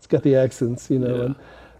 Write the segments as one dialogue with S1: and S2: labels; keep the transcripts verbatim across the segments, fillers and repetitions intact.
S1: It's got the accents, you know.
S2: Yeah.
S1: And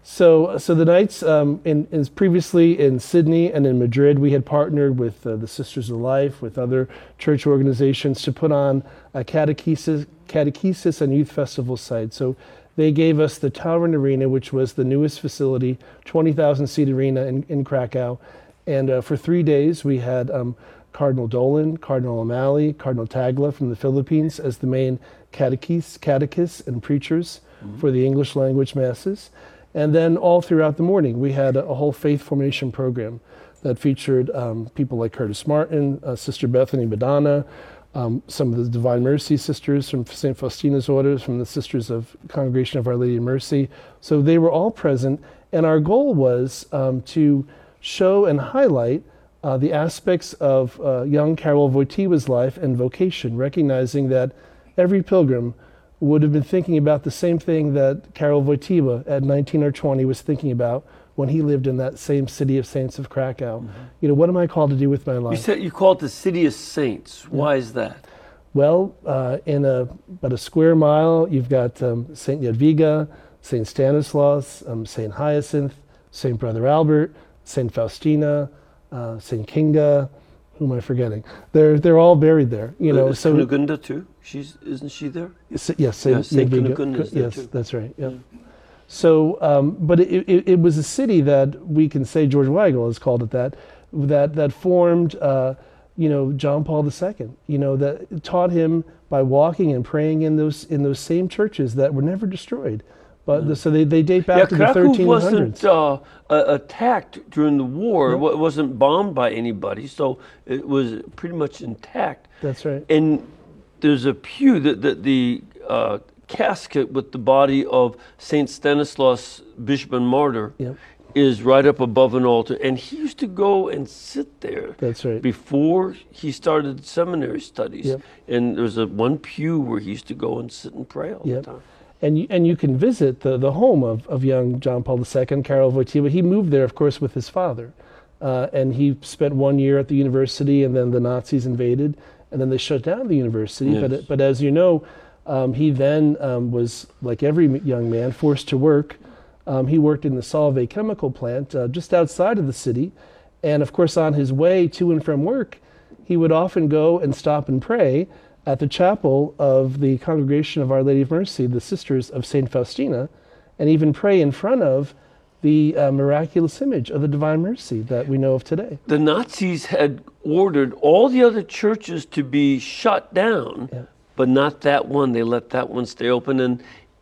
S1: so, so the nights um, in, in previously in Sydney and in Madrid, we had partnered with uh, the Sisters of Life, with other church organizations to put on a catechesis, catechesis and youth festival site. So they gave us the Tauern Arena, which was the newest facility, twenty thousand seat arena in, in Krakow. And uh, for three days, we had um, Cardinal Dolan, Cardinal O'Malley, Cardinal Tagla from the Philippines as the main catechists, catechists and preachers mm-hmm. for the English language masses. And then all throughout the morning, we had a, a whole faith formation program that featured um, people like Curtis Martin, uh, Sister Bethany Madonna, um, some of the Divine Mercy sisters from Saint Faustina's orders, from the Sisters of Congregation of Our Lady of Mercy. So they were all present, and our goal was um, to show and highlight uh, the aspects of uh, young Karol Wojtyła's life and vocation, recognizing that every pilgrim would have been thinking about the same thing that Karol Wojtyła at nineteen or twenty was thinking about when he lived in that same city of saints of Krakow. Mm-hmm. You know, what am I called to do with my life?
S2: You said you call it the City of Saints. Yeah. Why is that?
S1: Well, uh, in a, about a square mile, you've got um, Saint Jadwiga, Saint Stanislaus, um, Saint Hyacinth, Saint Brother Albert, Saint Faustina, uh, Saint Kinga. Who am I forgetting? They're they're all buried there. You know,
S2: uh,
S1: so
S2: Kunigunda too. She's isn't she there?
S1: Yes, Saint,
S2: yeah, Saint
S1: Jadwiga.
S2: Kunigunda is there
S1: Yes,
S2: too.
S1: that's right. Yeah.
S2: yeah.
S1: So, um, but it, it, it was a city that we can say George Weigel has called it that, that that formed, uh, you know, John Paul the Second. You know, that taught him by walking and praying in those in those same churches that were never destroyed. But
S2: Mm.
S1: the, so they, they date back
S2: Yeah,
S1: to the
S2: Krakow
S1: thirteen hundreds.
S2: wasn't uh, uh, attacked during the war.
S1: No.
S2: It wasn't bombed by anybody, so it was pretty much intact.
S1: That's right.
S2: And there's a pew that the, the uh, casket with the body of Saint Stanislaus, Bishop and Martyr,
S1: Yep.
S2: is right up above an altar. And he used to go and sit there.
S1: That's right.
S2: Before he started seminary studies.
S1: Yep.
S2: And there's a one pew where he used to go and sit and pray all
S1: Yep.
S2: the time.
S1: And you, and you can visit the, the home of, of young John Paul the Second, Karol Wojtyła. He moved there, of course, with his father. Uh, and he spent one year at the university, and then the Nazis invaded, and then they shut down the university.
S2: Yes.
S1: But but as you know, um, he then um, was, like every young man, forced to work. Um, he worked in the Solvay chemical plant uh, just outside of the city. And of course, on his way to and from work, he would often go and stop and pray at the chapel of the Congregation of Our Lady of Mercy, the Sisters of Saint Faustina, and even pray in front of the uh, miraculous image of the Divine Mercy that we know of today.
S2: The Nazis had ordered all the other churches to be shut down,
S1: Yeah.
S2: but not that one. They let that one stay open. And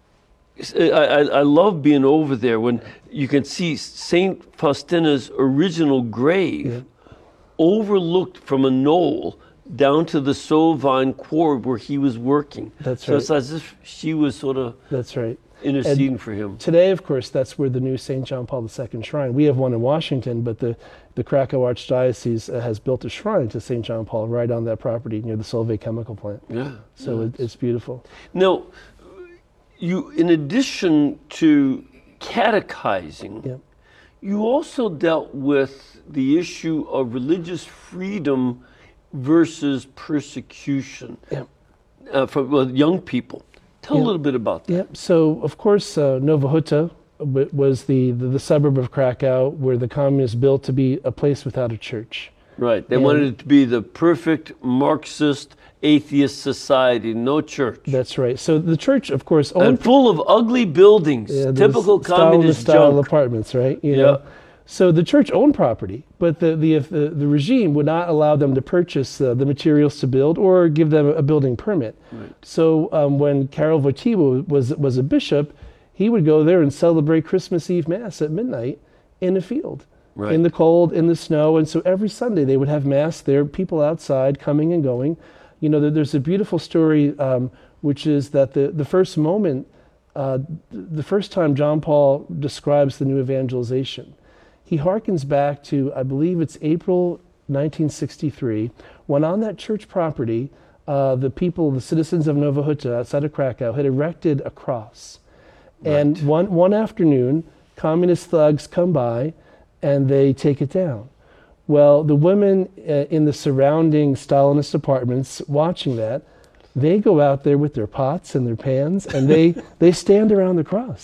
S2: I, I, I love being over there when you can see Saint Faustina's original grave
S1: Yeah.
S2: overlooked from a knoll down to the Solvine quarry where he was working.
S1: That's
S2: so
S1: right.
S2: it's as if she was sort of
S1: That's right.
S2: interceding
S1: And
S2: for him.
S1: Today, of course, that's where the new Saint John Paul the Second shrine. We have one in Washington, but the, the Krakow Archdiocese uh, has built a shrine to Saint John Paul right on that property near the Solvay chemical plant.
S2: Yeah.
S1: So
S2: yeah.
S1: it, it's beautiful.
S2: Now, you, in addition to catechizing,
S1: Yep.
S2: you also dealt with the issue of religious freedom versus persecution
S1: Yep.
S2: uh, for well, young people. Tell
S1: Yep.
S2: a little bit about that.
S1: Yep. So, of course, uh, Nowa Huta w- was the, the, the suburb of Krakow where the communists built to be a place without a church.
S2: Right. They
S1: And-
S2: wanted it to be the perfect Marxist atheist society, no church.
S1: That's right. So the church, of course, owned
S2: And full of ugly buildings,
S1: Yeah, those
S2: typical communist
S1: style
S2: junk.
S1: apartments, right? You
S2: Yeah.
S1: know? So the church owned property, but the the, the, the regime would not allow them to purchase uh, the materials to build or give them a building permit.
S2: Right.
S1: So um, when Karol Wojtyła was was a bishop, he would go there and celebrate Christmas Eve Mass at midnight in a field,
S2: Right.
S1: in the cold, in the snow. And so every Sunday they would have Mass there, people outside coming and going. You know, there, there's a beautiful story, um, which is that the, the first moment, uh, the first time John Paul describes the new evangelization, he harkens back to, I believe it's April nineteen sixty-three, when on that church property, uh, the people, the citizens of Nowa Huta outside of Krakow had erected a cross. And
S2: Right.
S1: one, one afternoon, communist thugs come by and they take it down. Well, the women uh, in the surrounding Stalinist apartments watching that, they go out there with their pots and their pans and they, they stand around the cross.